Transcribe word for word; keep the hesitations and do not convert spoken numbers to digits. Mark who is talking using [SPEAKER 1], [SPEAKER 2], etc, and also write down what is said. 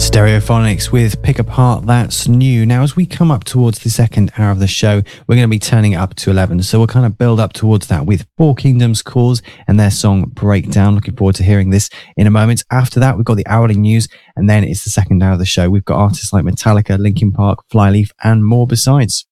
[SPEAKER 1] Stereophonics with Pick Apart That's New. Now, as we come up towards the second hour of the show, we're going to be turning it up to eleven. So we'll kind of build up towards that with Four Kingdoms Cause and their song Breakdown. Looking forward to hearing this in a moment. After that, we've got the hourly news, and then it's the second hour of the show. We've got artists like Metallica, Linkin Park, Flyleaf, and more besides.